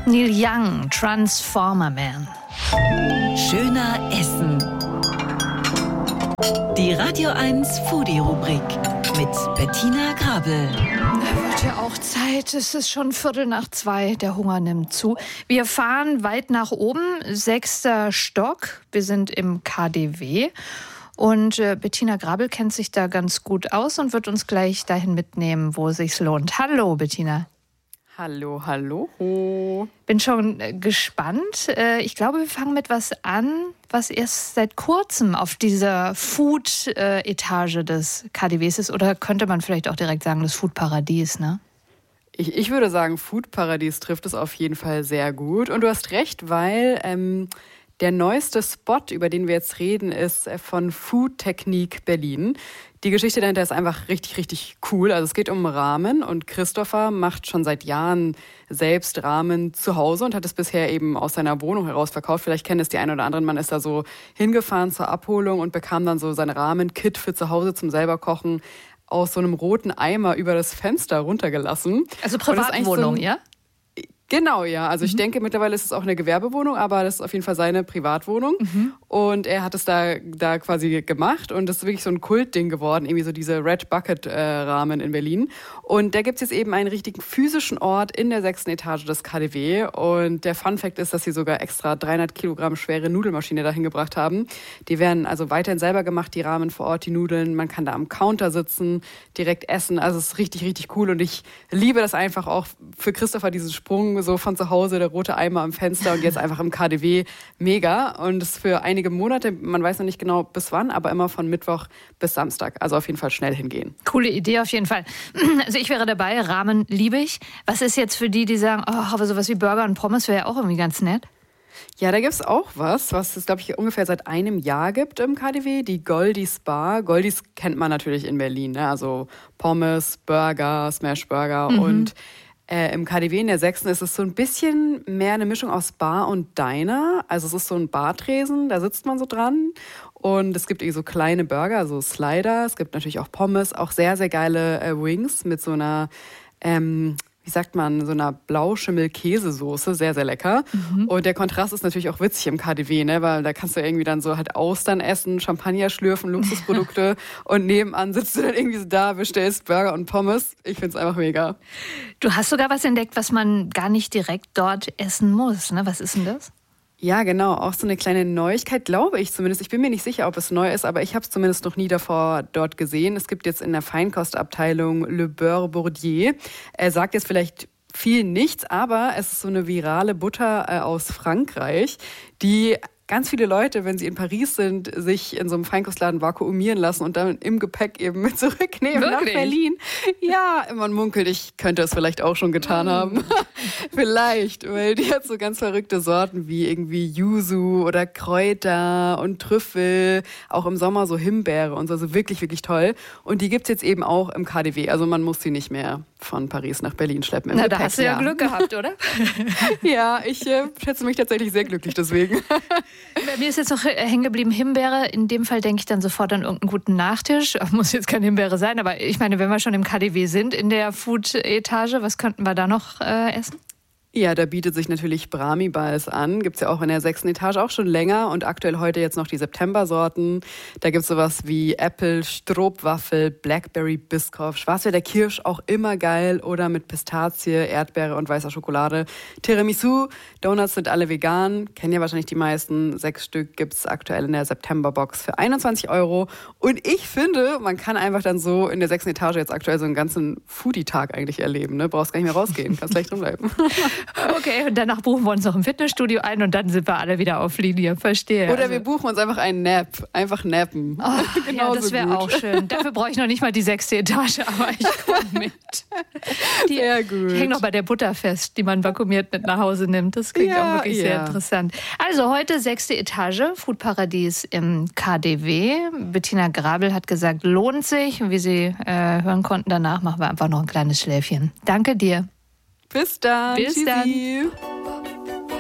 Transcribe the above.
Neil Young, Transformer Man. Schöner Essen. Die Radio 1 Foodie-Rubrik mit Bettina Grabel. Da wird ja auch Zeit. Es ist schon 1:15. Der Hunger nimmt zu. Wir fahren weit nach oben, 6. Stock. Wir sind im KaDeWe. Und Bettina Grabel kennt sich da ganz gut aus und wird uns gleich dahin mitnehmen, wo es sich lohnt. Hallo, Bettina. Hallo, hallo. Bin schon gespannt. Ich glaube, wir fangen mit was an, was erst seit kurzem auf dieser Food-Etage des KaDeWes ist. Oder könnte man vielleicht auch direkt sagen, das Food-Paradies, ne? Ich würde sagen, Food-Paradies trifft es auf jeden Fall sehr gut. Und du hast recht, weil der neueste Spot, über den wir jetzt reden, ist von Food Technique Berlin. Die Geschichte dahinter ist einfach richtig, richtig cool. Also es geht um Ramen und Christopher macht schon seit Jahren selbst Ramen zu Hause und hat es bisher eben aus seiner Wohnung heraus verkauft. Vielleicht kennen es die einen oder anderen. Man ist da so hingefahren zur Abholung und bekam dann so sein Ramen-Kit für zu Hause zum selber kochen aus so einem roten Eimer über das Fenster runtergelassen. Also Privatwohnung, ja? Genau, ja. Also ich denke, mittlerweile ist es auch eine Gewerbewohnung, aber das ist auf jeden Fall seine Privatwohnung. Und er hat es da quasi gemacht und das ist wirklich so ein Kultding geworden, irgendwie so diese Red Bucket Ramen in Berlin. Und da gibt's jetzt eben einen richtigen physischen Ort in der 6. Etage des KaDeWe. Und der Fun Fact ist, dass sie sogar extra 300 Kilogramm schwere Nudelmaschine dahin gebracht haben. Die werden also weiterhin selber gemacht, die Ramen vor Ort, die Nudeln. Man kann da am Counter sitzen, direkt essen. Also es ist richtig, richtig cool und ich liebe das einfach auch für Christopher, diesen Sprung so von zu Hause, der rote Eimer am Fenster und jetzt einfach im KaDeWe. Mega. Und das für einige Monate, man weiß noch nicht genau bis wann, aber immer von Mittwoch bis Samstag. Also auf jeden Fall schnell hingehen. Coole Idee auf jeden Fall. Also ich wäre dabei, Ramen liebe ich. Was ist jetzt für die sagen, oh, aber sowas wie Burger und Pommes wäre ja auch irgendwie ganz nett? Ja, da gibt's auch was es, glaube ich, ungefähr seit einem Jahr gibt im KaDeWe, die Goldies Bar. Goldies kennt man natürlich in Berlin, ne? Also Pommes, Burger, Smashburger und im KaDeWe in der 6. ist es so ein bisschen mehr eine Mischung aus Bar und Diner. Also es ist so ein Bartresen, da sitzt man so dran. Und es gibt so kleine Burger, so Slider. Es gibt natürlich auch Pommes, auch sehr, sehr geile Wings mit so einer, wie sagt man, so einer Blauschimmel-Käsesoße, sehr, sehr lecker. Und der Kontrast ist natürlich auch witzig im KaDeWe, ne? Weil da kannst du irgendwie dann so halt Austern essen, Champagner schlürfen, Luxusprodukte und nebenan sitzt du dann irgendwie so da, bestellst Burger und Pommes. Ich find's einfach mega. Du hast sogar was entdeckt, was man gar nicht direkt dort essen muss, ne? Was ist denn das? Ja, genau. Auch so eine kleine Neuigkeit, glaube ich zumindest. Ich bin mir nicht sicher, ob es neu ist, aber ich habe es zumindest noch nie davor dort gesehen. Es gibt jetzt in der Feinkostabteilung Le Beurre Bourdieu. Er sagt jetzt vielleicht viel nichts, aber es ist so eine virale Butter aus Frankreich, die ganz viele Leute, wenn sie in Paris sind, sich in so einem Feinkostladen vakuumieren lassen und dann im Gepäck eben mit zurücknehmen nach Berlin. Ja, man munkelt, ich könnte es vielleicht auch schon getan haben. Vielleicht, weil die hat so ganz verrückte Sorten wie irgendwie Yuzu oder Kräuter und Trüffel, auch im Sommer so Himbeere und so, also wirklich, wirklich toll. Und die gibt's jetzt eben auch im KaDeWe, also man muss sie nicht mehr von Paris nach Berlin schleppen im Gepäck. Da hast du ja Glück gehabt, oder? Ja, ich schätze mich tatsächlich sehr glücklich deswegen. Bei mir ist jetzt noch hängen geblieben Himbeere. In dem Fall denke ich dann sofort an irgendeinen guten Nachtisch. Muss jetzt keine Himbeere sein, aber ich meine, wenn wir schon im KaDeWe sind, in der Food-Etage, was könnten wir da noch essen? Ja, da bietet sich natürlich Brahmi-Bals an. Gibt's ja auch in der 6. Etage auch schon länger und aktuell heute jetzt noch die September-Sorten. Da gibt's sowas wie Apple, Stroopwaffel, Blackberry, Biscoff, Schwarzwälder Kirsch, auch immer geil oder mit Pistazie, Erdbeere und weißer Schokolade. Tiramisu, Donuts sind alle vegan, kennen ja wahrscheinlich die meisten. 6 Stück gibt's aktuell in der September-Box für 21 €. Und ich finde, man kann einfach dann so in der 6. Etage jetzt aktuell so einen ganzen Foodie-Tag eigentlich erleben. Ne? Brauchst gar nicht mehr rausgehen, kannst gleich drin bleiben. Okay, und danach buchen wir uns noch im Fitnessstudio ein und dann sind wir alle wieder auf Linie. Verstehe. Oder wir buchen uns einfach einen Nap. Einfach nappen. Oh, ja, das wäre auch schön. Dafür brauche ich noch nicht mal die 6. Etage, aber ich komme mit. Sehr gut. Ich hänge noch bei der Butter fest, die man vakuumiert mit nach Hause nimmt. Das klingt auch wirklich sehr interessant. Also heute 6. Etage, Foodparadies im KaDeWe. Bettina Grabel hat gesagt, lohnt sich. Und wie Sie hören konnten, danach machen wir einfach noch ein kleines Schläfchen. Danke dir. Bis dann. Bis Tschüssi. dann.